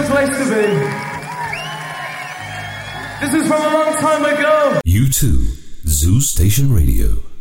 the place to be. This is from a long time ago. U2, Zoo Station Radio.